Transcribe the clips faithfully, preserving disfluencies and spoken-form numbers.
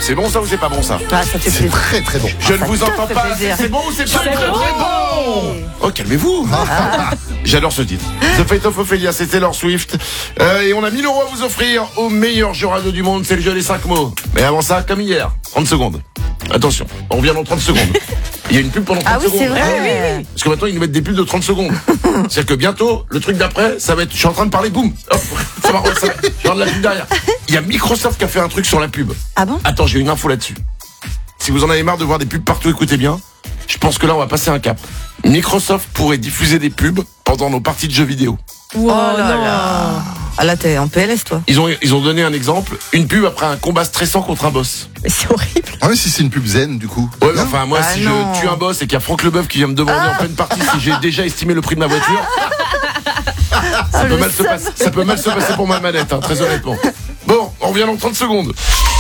C'est bon ça ou c'est pas bon ça? Ah, ça fait C'est plaisir. très très bon. Je ne ça vous te entends fait pas. plaisir. C'est bon ou c'est pas C'est très bon. bon? Oh, calmez-vous. J'adore ce titre. The Fate of Ophelia, c'est Taylor Swift. Euh, et on a mille euros à vous offrir au meilleur jeu radio du monde. C'est le jeu des cinq mots. Mais avant ça, comme hier, trente secondes. Attention, on revient dans trente secondes. Il y a une pub pendant trente Ah oui, secondes. c'est vrai. Parce que maintenant, ils nous mettent des pubs de trente secondes. C'est-à-dire que bientôt, le truc d'après, ça va être, je suis en train de parler, boum. Hop, ça va, ça va. Je regarde la pub derrière. Il y a Microsoft qui a fait un truc sur la pub. Ah bon? Attends, j'ai une info là-dessus. Si vous en avez marre de voir des pubs partout, écoutez bien. Je pense que là, on va passer un cap. Microsoft pourrait diffuser des pubs pendant nos parties de jeux vidéo. Oh là là. Ah là, t'es en P L S, toi. Ils ont, ils ont donné un exemple. Une pub après un combat stressant contre un boss. Mais c'est horrible. Ah oui, si c'est une pub zen, du coup. Ouais, mais enfin, moi, Ah si non. je tue un boss et qu'il y a Franck Leboeuf qui vient me demander en pleine partie si j'ai déjà estimé le prix de ma voiture, ça, peut le mal se seum. passer, ça peut mal se passer pour ma manette, hein, très honnêtement. Bon, on revient dans trente secondes.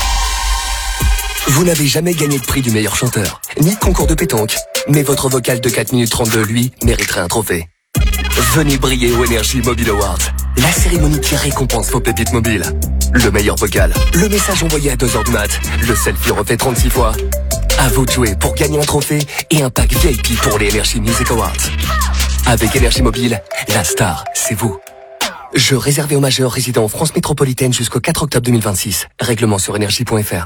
Vous n'avez jamais gagné de prix du meilleur chanteur, ni de concours de pétanque, mais votre vocal de quatre minutes trente-deux, lui, mériterait un trophée. Venez briller au Energy Mobile Awards, la cérémonie qui récompense vos pépites mobiles. Le meilleur vocal, le message envoyé à deux heures du mat, le selfie refait trente-six fois. À vous de jouer pour gagner un trophée et un pack V I P pour les Energy Music Awards. Avec Energy Mobile, la star, c'est vous. Jeu réservé aux majeurs résidant en France métropolitaine jusqu'au quatre octobre deux mille vingt-six. Règlement sur énergie point f r.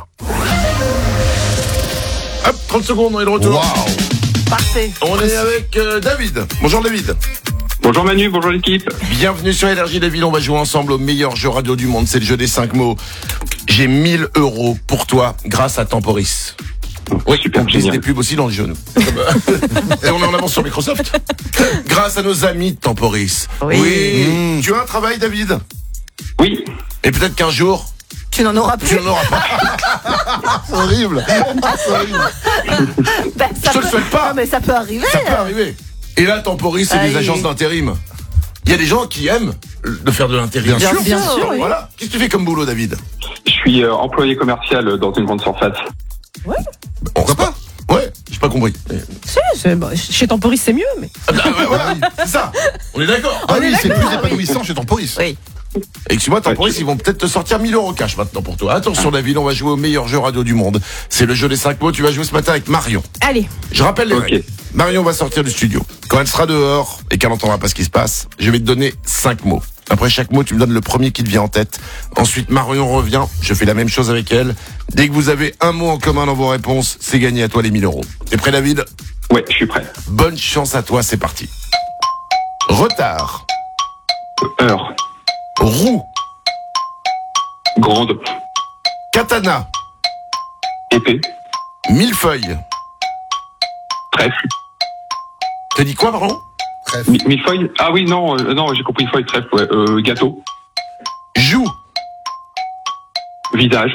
Hop, trente secondes, on est de retour. Waouh. Parfait. On est avec euh, David. Bonjour David. Bonjour Manu, bonjour l'équipe. Bienvenue sur Énergie David, on va jouer ensemble au meilleur jeu radio du monde, c'est le jeu des cinq mots. J'ai mille euros pour toi grâce à Temporis. Oui, Super, on glisse génial. des pubs aussi dans le genou. Et on est en avance sur Microsoft. Grâce à nos amis de Temporis. Oui. Mmh. Tu as un travail David? Oui, Et peut-être qu'un jour, Tu n'en auras plus. tu n'en auras pas. C'est horrible. C'est horrible. Ben, ça Je te le peut- souhaite pas. Non, mais ça peut arriver. Ça peut arriver. Et là, Temporis, c'est Aïe. des agences d'intérim. Il y a des gens qui aiment de faire de l'intérim. Bien sûr. Bien sûr, oui. Voilà. Qu'est-ce que tu fais comme boulot, David? je suis euh, employé commercial dans une grande surface. Pourquoi pas? Ouais, j'ai pas compris. C'est, c'est- bah, chez Temporis, c'est mieux, mais. Ah, bah, ouais, voilà, c'est ça. On est d'accord. Ah On oui, est c'est d'accord, plus épanouissant chez Temporis. Oui. Excuse-moi, Temporis, ils vont peut-être te sortir mille euros cash maintenant pour toi. Attention, David, on va jouer au meilleur jeu radio du monde. C'est le jeu des cinq mots. Tu vas jouer ce matin avec Marion. Allez. Je rappelle les Ok. règles. Marion va sortir du studio. Quand elle sera dehors et qu'elle n'entendra pas ce qui se passe, je vais te donner cinq mots. Après chaque mot, tu me donnes le premier qui te vient en tête. Ensuite, Marion revient. Je fais la même chose avec elle. Dès que vous avez un mot en commun dans vos réponses, c'est gagné à toi les mille euros. T'es prêt, David? Ouais, je suis prêt. Bonne chance à toi, c'est parti. Retard. Heure, Roue. grande, Katana. épée, Millefeuille. trèfle, T'as dit quoi, pardon? Trèfle. mi- millefeuille. Ah oui, non, euh, non, j'ai compris feuille, trèfle, ouais. Euh, gâteau, Joue. visage,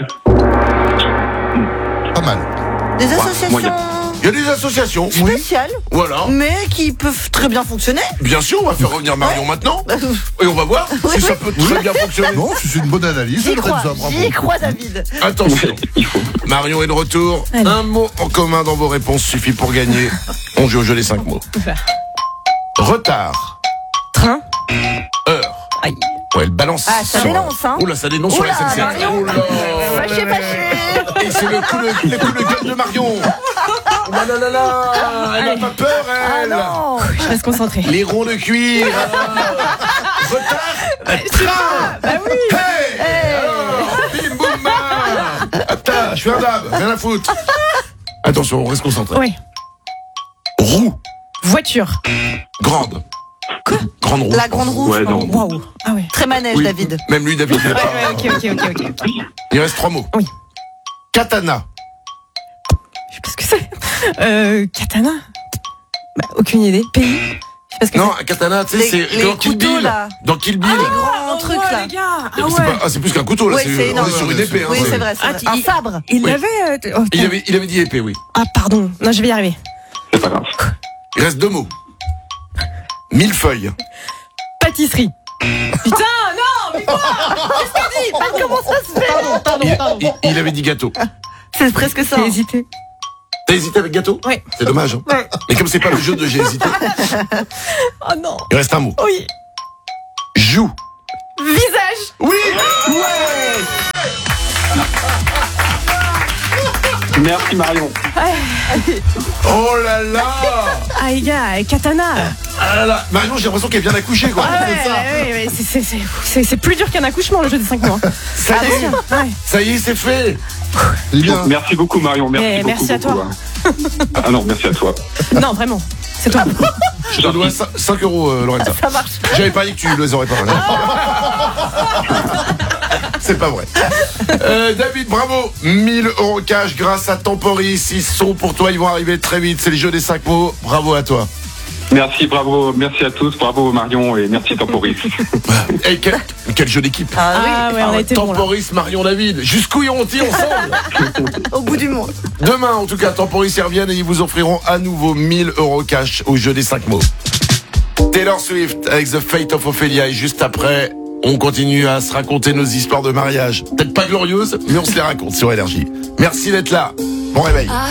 Pas mal. Des moyen. associations Il y a des associations. spéciales, Voilà. mais qui peuvent très bien fonctionner. Bien sûr, on va faire revenir Marion maintenant. Et on va voir Oui, si ça oui. peut très bien fonctionner. Non, c'est une bonne analyse. J'y crois, Lorenza, bravo. j'y crois, David. Attention. il faut. Marion est de retour. Allez. Un mot en commun dans vos réponses suffit pour gagner. On joue au jeu des cinq mots. Retard. Train. Heure. Aïe. Ouais, elle balance. Ah, ça sur- dénonce, hein. Oula, ça dénonce sur la Oula, S N C F. Marion. Oula. Fâché, fâché. Et c'est le coup de, le coup de gueule de Marion. Oh là là là là. Elle n'a pas peur, Ah elle. non. Je reste concentrée. Les ronds de cuir. Ah. Retard. Train. Bah oui. Hey, alors, bim boum bam. Attends, je fais un dab, rien à foutre. Attention, on reste concentré. Ouais. Roue, Voiture. grande. Quoi? Grande roue. La grande roue. Ouais, non. Waouh. Ah ouais. Très manège, Oui, David. Même lui, David. il a Ouais, pas- ouais, ok, ok, ok, ok. Il reste trois mots. Oui. Katana. Je sais pas ce que c'est. Euh, katana. Bah, aucune idée. Pays. Je sais pas ce que Non, un katana, tu sais, Les- c'est les dans Kill couteaux, Bill. là. Dans Kill Bill. Les c'est. grands Ah, trucs, ouais, là. les gars. Ah c'est, ouais. pas- ah, c'est plus qu'un couteau, là. Oui, c'est, c'est on énorme. est sur une épée. Hein, Oui, c'est- c'est vrai, c'est Ah, vrai. tu- Un il- sabre. Il Oui. l'avait. euh, t- oh, Il avait, il avait dit épée, oui. Ah, pardon. Non, je vais y arriver. C'est pas grave. Il reste deux mots. Millefeuille. Pâtisserie. Putain, non, mais quoi? Qu'est-ce que dit? Pardon. Comment ça se fait? Pardon, pardon, Il, pardon. il- il avait dit gâteau. C'est presque ça. J'ai hésité. T'as hésité avec gâteau? Ouais. C'est dommage. Hein. Ouais. Mais comme c'est pas le jeu de j'ai hésité, Oh non. il reste un mot. Oui. Joue. Visage. Oui. Ouais. Merci Marion. Oh là là. Ah, les gars, Katana. Ah là là. Marion, j'ai l'impression qu'elle vient d'accoucher, quoi. Ah ouais, C'est ça. ouais, ouais, ouais, c'est- c'est- c'est- c'est c'est plus dur qu'un accouchement, le jeu des cinq mois. Ça y est. Ouais. Ça y est, c'est fait. Il est bien. Merci beaucoup Marion. Merci Eh, beaucoup. merci à beaucoup, toi. hein. Ah non, merci à toi. Non, vraiment, c'est toi. Je te dois cinq euros, euh, Lorenza. Ça marche. J'avais pas dit que tu les aurais pas. C'est pas vrai. Euh, David, bravo. mille euros cash grâce à Temporis. Ils sont pour toi, ils vont arriver très vite. C'est le jeu des cinq mots. Bravo à toi. Merci, bravo, merci à tous, bravo Marion et merci Temporis. Et quel, quel jeu d'équipe. Ah oui, Ah ouais, on a été bon là. Temporis, Marion, David. Jusqu'où iront-ils ensemble? au bout du monde. Demain, en tout cas, Temporis y reviennent et ils vous offriront à nouveau mille euros cash au jeu des cinq mots. Taylor Swift avec The Fate of Ophelia. Et juste après, on continue à se raconter nos histoires de mariage. Peut-être pas glorieuses, mais on se les raconte sur Énergie. Merci d'être là. Bon réveil.